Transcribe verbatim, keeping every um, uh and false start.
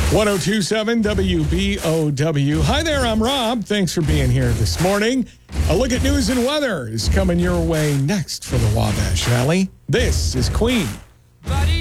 one oh two point seven W B O W. Hi there, I'm Rob. Thanks for being here this morning. A look at news and weather is coming your way next for the Wabash Valley. This is Queen.